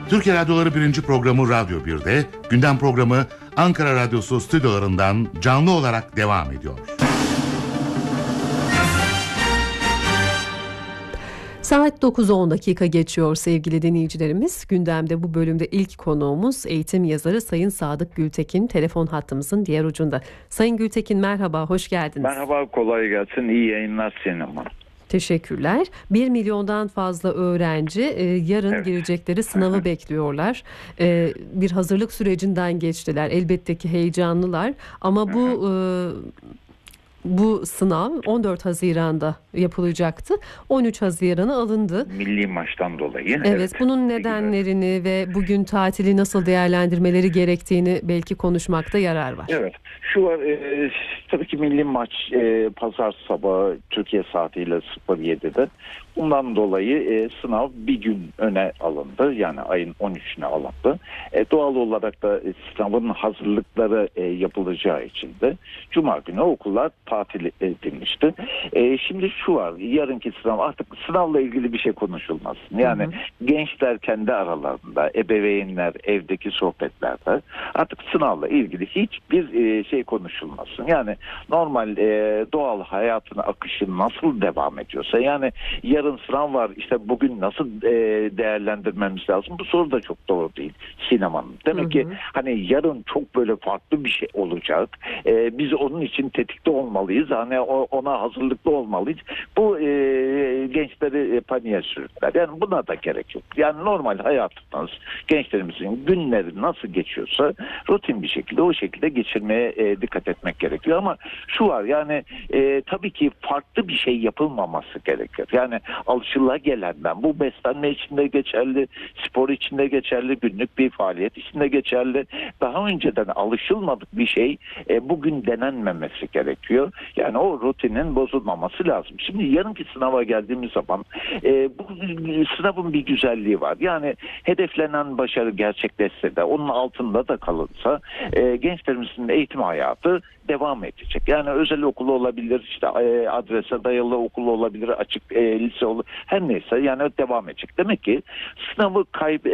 Türkiye Radyoları 1. programı Radyo 1'de, gündem programı Ankara Radyosu stüdyolarından canlı olarak devam ediyor. Saat 9'a 10 dakika geçiyor sevgili dinleyicilerimiz. Gündemde bu bölümde ilk konuğumuz eğitim yazarı Sayın Sadık Gültekin. Telefon hattımızın diğer ucunda. Sayın Gültekin merhaba, hoş geldiniz. Merhaba, kolay gelsin. İyi yayınlar senin ama. Teşekkürler. 1 milyondan fazla öğrenci yarın girecekleri sınavı bekliyorlar. Bir hazırlık sürecinden geçtiler. Elbette ki heyecanlılar ama bu sınav 14 Haziran'da yapılacaktı. 13 Haziran'a alındı. Milli maçtan dolayı. Evet, bunun nedenlerini ve bugün tatili nasıl değerlendirmeleri gerektiğini belki konuşmakta yarar var. Evet, şu var tabii ki milli maç pazar sabahı Türkiye saatiyle 07'de. Bundan dolayı sınav bir gün öne alındı. Yani ayın 13'üne alındı. Doğal olarak da sınavın hazırlıkları yapılacağı için de Cuma günü okullar tatil edilmişti. Şimdi şu var, yarınki sınav artık sınavla ilgili bir şey konuşulmasın. Yani gençler kendi aralarında, ebeveynler evdeki sohbetlerde artık sınavla ilgili hiçbir şey konuşulmasın. Yani normal doğal hayatın akışı nasıl devam ediyorsa, yani yarın sınav var, işte bugün nasıl değerlendirmemiz lazım? Bu soru da çok doğru değil sinemanın. Demek ki hani yarın çok böyle farklı bir şey olacak. Biz onun için tetikte olmalıyız. Hani ona hazırlıklı olmalıyız. Bu gençleri paniğe sürükler. Yani buna da gerek yok. Yani normal hayatımız, gençlerimizin günleri nasıl geçiyorsa rutin bir şekilde o şekilde geçirmeye dikkat etmek gerekiyor. Ama şu var, yani tabii ki farklı bir şey yapılmaması gerekir. Yani alışılagelenden, bu beslenme içinde geçerli, spor içinde geçerli, günlük bir faaliyet içinde geçerli. Daha önceden alışılmadık bir şey bugün denenmemesi gerekiyor. Yani o rutinin bozulmaması lazım. Şimdi yarınki sınava geldiğimiz zaman bu sınavın bir güzelliği var. Yani hedeflenen başarı gerçekleşse de, onun altında da kalınsa gençlerimizin eğitim hayatı devam edecek. Yani özel okul olabilir, işte adrese dayalı okul olabilir, açık lise olur, her neyse yani devam edecek. Demek ki sınavı